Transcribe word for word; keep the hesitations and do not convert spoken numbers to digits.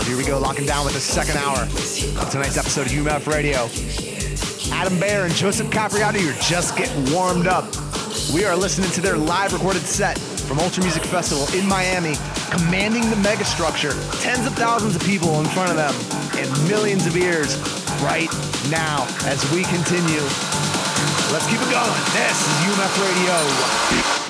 Here we go, locking down with the second hour of tonight's episode of U M F Radio. Adam Beyer and Joseph Capriati are just getting warmed up. We are listening to their live recorded set from Ultra Music Festival in Miami, commanding the megastructure, tens of thousands of people in front of them, and millions of ears right now as we continue. Let's keep it going. This is U M F Radio.